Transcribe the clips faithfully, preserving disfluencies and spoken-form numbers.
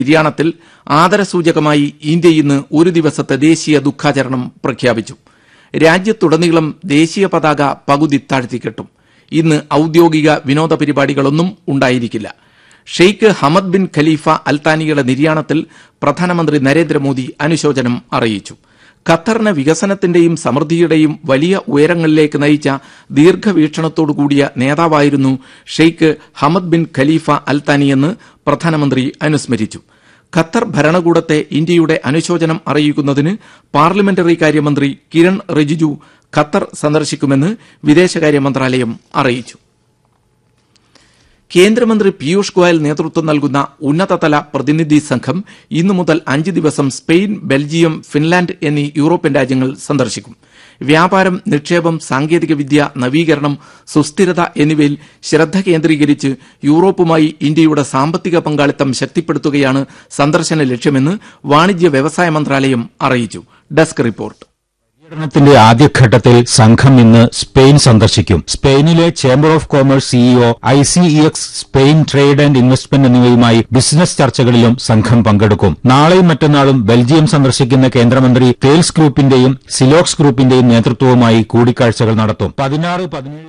നിര്യാണത്തിൽ ആദരസൂചകമായി ഇന്ത്യ ഇന്ന് ഒരു ദിവസത്തെ ദേശീയ ദുഃഖാചരണം പ്രഖ്യാപിച്ചു. രാജ്യത്തുടനീളം ദേശീയ പതാക പകുതി താഴ്ത്തിക്കെട്ടും. ഇന്ന് ഔദ്യോഗിക വിനോദ പരിപാടികളൊന്നും ഉണ്ടായിരിക്കില്ല. ഷെയ്ഖ് ഹമദ് ബിൻ ഖലീഫ അൽത്താനിയുടെ നിര്യാണത്തിൽ പ്രധാനമന്ത്രി നരേന്ദ്രമോദി അനുശോചനം അറിയിച്ചു. ഖത്തറിനെ വികസനത്തിന്റെയും സമൃദ്ധിയുടെയും വലിയ ഉയരങ്ങളിലേക്ക് നയിച്ച ദീർഘവീക്ഷണത്തോടുകൂടിയ നേതാവായിരുന്നു ഷെയ്ഖ് ഹമദ് ബിൻ ഖലീഫ അൽത്താനിയെന്ന് പ്രധാനമന്ത്രി അനുസ്മരിച്ചു. ഖത്തർ ഭരണകൂടത്തെ ഇന്ത്യയുടെ അനുശോചനം അറിയിക്കുന്നതിന് പാർലമെന്ററി കാര്യമന്ത്രി കിരൺ റിജിജു ഖത്തർ സന്ദർശിക്കുമെന്ന് വിദേശകാര്യ മന്ത്രാലയം അറിയിച്ചു. കേന്ദ്രമന്ത്രി പീയൂഷ് ഗോയൽ നേതൃത്വം നൽകുന്ന ഉന്നതതല പ്രതിനിധി സംഘം ഇന്നു മുതൽ അഞ്ച് ദിവസം സ്പെയിൻ, ബെൽജിയം, ഫിൻലാൻഡ് എന്നീ യൂറോപ്യൻ രാജ്യങ്ങൾ സന്ദർശിക്കും. വ്യാപാരം, നിക്ഷേപം, സാങ്കേതികവിദ്യ, നവീകരണം, സുസ്ഥിരത എന്നിവയിൽ ശ്രദ്ധ കേന്ദ്രീകരിച്ച് യൂറോപ്പുമായി ഇന്ത്യയുടെ സാമ്പത്തിക പങ്കാളിത്തം ശക്തിപ്പെടുത്തുകയാണ് സന്ദർശന ലക്ഷ്യമെന്ന് വാണിജ്യ വ്യവസായ മന്ത്രാലയം അറിയിച്ചു. Desk report. പര്യടനത്തിന്റെ ആദ്യഘട്ടത്തിൽ സംഘം ഇന്ന് സ്പെയിൻ സന്ദർശിക്കും. സ്പെയിനിലെ chamber of commerce CEO, I C E X, Spain trade and investment എന്നിവയുമായി ബിസിനസ് ചർച്ചകളിലും സംഘം പങ്കെടുക്കും. നാളെയും മറ്റന്നാളും ബെൽജിയം സന്ദർശിക്കുന്ന കേന്ദ്രമന്ത്രി തേൽസ് ഗ്രൂപ്പിന്റെയും സിലോക്സ് ഗ്രൂപ്പിന്റെയും നേതൃത്വവുമായി കൂടിക്കാഴ്ചകൾ നടത്തും. പതിനാറ് പതിനേഴ്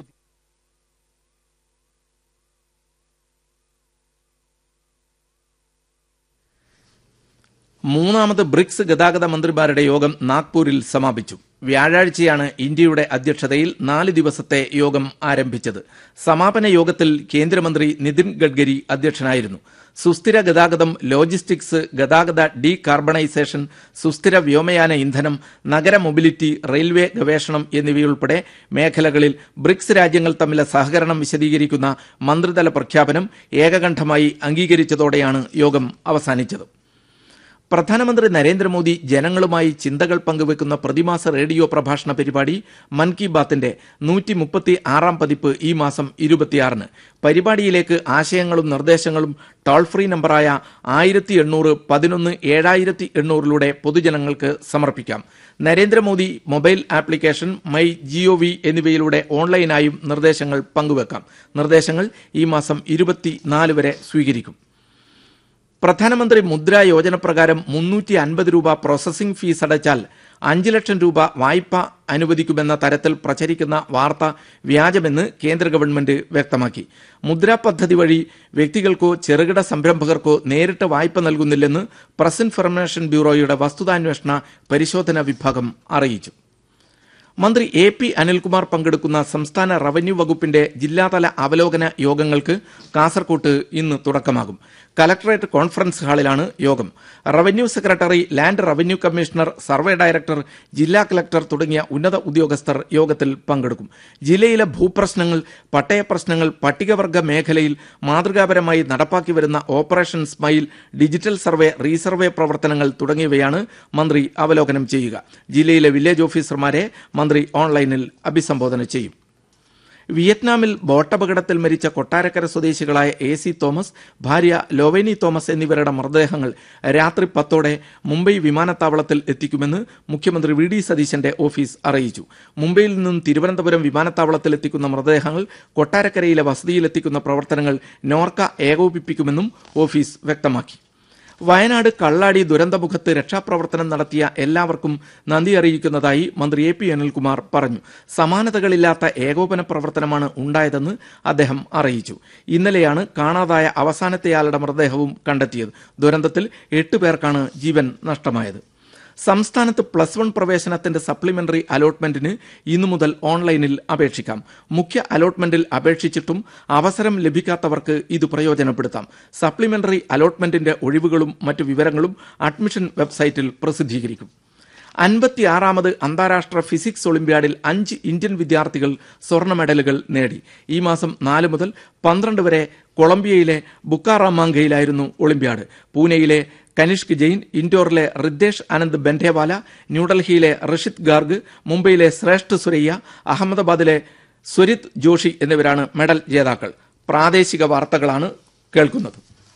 മൂന്നാമത് ബ്രിക്സ് ഗതാഗത മന്ത്രിമാരുടെ യോഗം നാഗ്പൂരിൽ സമാപിച്ചു. വ്യാഴാഴ്ചയാണ് ഇന്ത്യയുടെ അധ്യക്ഷതയിൽ നാല് ദിവസത്തെ യോഗം ആരംഭിച്ചത്. സമാപന യോഗത്തിൽ കേന്ദ്രമന്ത്രി നിതിൻ ഗഡ്കരി അധ്യക്ഷനായിരുന്നു. സുസ്ഥിര ഗതാഗതം, ലോജിസ്റ്റിക്സ്, ഗതാഗത ഡീകാർബണൈസേഷൻ, സുസ്ഥിര വ്യോമയാന ഇന്ധനം, നഗര മൊബിലിറ്റി, റെയിൽവേ ഗവേഷണം എന്നിവയുൾപ്പെടെ മേഖലകളിൽ ബ്രിക്സ് രാജ്യങ്ങൾ തമ്മിലെ സഹകരണം വിശദീകരിക്കുന്ന മന്ത്രിതല പ്രഖ്യാപനം ഏകകണ്ഠമായി അംഗീകരിച്ചതോടെയാണ് യോഗം അവസാനിച്ചത്. പ്രധാനമന്ത്രി നരേന്ദ്രമോദി ജനങ്ങളുമായി ചിന്തകൾ പങ്കുവെക്കുന്ന പ്രതിമാസ റേഡിയോ പ്രഭാഷണ പരിപാടി മൻ കി ബാത്തിന്റെ നൂറ്റി മുപ്പത്തി ആറാം പതിപ്പ് ഈ മാസം ഇരുപത്തിയാറിന്. പരിപാടിയിലേക്ക് ആശയങ്ങളും നിർദ്ദേശങ്ങളും ടോൾ ഫ്രീ നമ്പറായ ആയിരത്തി എണ്ണൂറ് പതിനൊന്ന് ഏഴായിരത്തി എണ്ണൂറിലൂടെ പൊതുജനങ്ങൾക്ക് സമർപ്പിക്കാം. Narendra Modi mobile application, my G O V എന്നിവയിലൂടെ ഓൺലൈനായും നിർദ്ദേശങ്ങൾ പങ്കുവെക്കാം. നിർദ്ദേശങ്ങൾ ഈ മാസം ഇരുപത്തിനാല് വരെ സ്വീകരിക്കും. പ്രധാനമന്ത്രി മുദ്ര യോജന പ്രകാരം മുന്നൂറ്റി അൻപത് രൂപ പ്രോസസിംഗ് ഫീസ് അടച്ചാൽ അഞ്ച് ലക്ഷം രൂപ വായ്പ അനുവദിക്കുമെന്ന തരത്തിൽ പ്രചരിക്കുന്ന വാർത്ത വ്യാജമെന്ന് കേന്ദ്ര ഗവൺമെന്റ് വ്യക്തമാക്കി. മുദ്ര പദ്ധതി വഴി വ്യക്തികൾക്കോ ചെറുകിട സംരംഭകർക്കോ നേരിട്ട് വായ്പ നൽകുന്നില്ലെന്ന് പ്രസ് ഇൻഫർമേഷൻ ബ്യൂറോയുടെ വസ്തുതാന്വേഷണ പരിശോധനാ വിഭാഗം അറിയിച്ചു. മന്ത്രി എ പി അനിൽകുമാർ പങ്കെടുക്കുന്ന സംസ്ഥാന റവന്യൂ വകുപ്പിന്റെ ജില്ലാതല അവലോകന യോഗങ്ങൾക്ക് കാസർകോട്ട് ഇന്ന് തുടക്കമാകും. കലക്ടറേറ്റ് കോൺഫറൻസ് ഹാളിലാണ് യോഗം. Revenue secretary, land revenue commissioner, survey director, ജില്ലാ കലക്ടർ തുടങ്ങിയ ഉന്നത ഉദ്യോഗസ്ഥർ യോഗത്തിൽ പങ്കെടുക്കും. ജില്ലയിലെ ഭൂപ്രശ്നങ്ങൾ, പട്ടയ പ്രശ്നങ്ങൾ, പട്ടികവർഗ മേഖലയിൽ മാതൃകാപരമായി നടപ്പാക്കി വരുന്ന operation smile, digital survey, resurvey പ്രവർത്തനങ്ങൾ തുടങ്ങിയവയാണ് മന്ത്രി അവലോകനം ചെയ്യുക. ജില്ലയിലെ വില്ലേജ് ഓഫീസർമാരെ മന്ത്രി ഓൺലൈനിൽ അഭിസംബോധന ചെയ്യും. വിയറ്റ്നാമിൽ ബോട്ടപകടത്തിൽ മരിച്ച കൊട്ടാരക്കര സ്വദേശികളായ എ സി തോമസ്, ഭാര്യ ലോവേനി തോമസ് എന്നിവരുടെ മൃതദേഹങ്ങൾ രാത്രി പത്തോടെ മുംബൈ വിമാനത്താവളത്തിൽ എത്തിക്കുമെന്ന് മുഖ്യമന്ത്രി വി ഡി സതീശന്റെ ഓഫീസ് അറിയിച്ചു. മുംബൈയിൽ നിന്നും തിരുവനന്തപുരം വിമാനത്താവളത്തിൽ എത്തിക്കുന്ന മൃതദേഹങ്ങൾ കൊട്ടാരക്കരയിലെ വസതിയിലെത്തിക്കുന്ന പ്രവർത്തനങ്ങൾ നോർക്ക ഏകോപിപ്പിക്കുമെന്നും ഓഫീസ് വ്യക്തമാക്കി. വയനാട് കള്ളാടി ദുരന്തമുഖത്ത് രക്ഷാപ്രവർത്തനം നടത്തിയ എല്ലാവർക്കും നന്ദി അറിയിക്കുന്നതായി മന്ത്രി എ പി അനിൽകുമാർ പറഞ്ഞു. സമാനതകളില്ലാത്ത ഏകോപന പ്രവർത്തനമാണ് ഉണ്ടായതെന്ന് അദ്ദേഹം അറിയിച്ചു. ഇന്നലെയാണ് കാണാതായ അവസാനത്തെയാളുടെ മൃതദേഹവും കണ്ടെത്തിയത്. ദുരന്തത്തിൽ എട്ട് പേർക്കാണ് ജീവൻ നഷ്ടമായത്. സംസ്ഥാനത്ത് പ്ലസ് വൺ പ്രവേശനത്തിന്റെ സപ്ലിമെന്ററി അലോട്ട്മെന്റിന് ഇന്നു മുതൽ ഓൺലൈനിൽ അപേക്ഷിക്കാം. മുഖ്യ അലോട്ട്മെന്റിൽ അപേക്ഷിച്ചിട്ടും അവസരം ലഭിക്കാത്തവർക്ക് ഇത് പ്രയോജനപ്പെടുത്താം. സപ്ലിമെന്ററി അലോട്ട്മെന്റിന്റെ ഒഴിവുകളും മറ്റു വിവരങ്ങളും അഡ്മിഷൻ വെബ്സൈറ്റിൽ പ്രസിദ്ധീകരിക്കും. അൻപത്തിയാറാമത് അന്താരാഷ്ട്ര ഫിസിക്സ് ഒളിമ്പ്യാഡിൽ അഞ്ച് ഇന്ത്യൻ വിദ്യാർത്ഥികൾ സ്വർണ്ണ മെഡലുകൾ നേടി. ഈ മാസം നാല് മുതൽ പന്ത്രണ്ട് വരെ കൊളംബിയയിലെ ബുക്കാറാമാങ്കയിലായിരുന്നു ഒളിമ്പ്യാഡ്. പൂനെയിലെ കനിഷ്ക് ജെയിൻ, ഇൻഡോറിലെ റിദ്ദേശ് ആനന്ദ് ബെൻഡേവാല, ന്യൂഡൽഹിയിലെ ഋഷിത് ഗാർഗ്, മുംബൈയിലെ ശ്രേഷ്ഠ സുരയ്യ, അഹമ്മദാബാദിലെ സ്വരിത് ജോഷി എന്നിവരാണ് മെഡൽ ജേതാക്കൾ. പ്രാദേശിക വാർത്തകളാണ് കേൾക്കുന്നത്.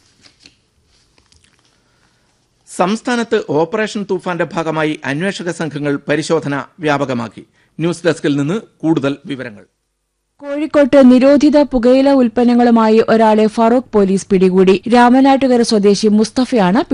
സംസ്ഥാനത്ത് ഓപ്പറേഷൻ തൂഫാന്റെ ഭാഗമായി അന്വേഷക സംഘങ്ങൾ പരിശോധന വ്യാപകമാക്കി. ന്യൂസ് ഡെസ്കിൽ നിന്ന് കൂടുതൽ വിവരങ്ങൾ. കോഴിക്കോട്ട് നിരോധിത പുകയില ഉൽപ്പന്നങ്ങളുമായി ഒരാളെ ഫറൂഖ് പോലീസ് പിടികൂടി. രാമനാട്ടുകര സ്വദേശി മുസ്തഫയാണ്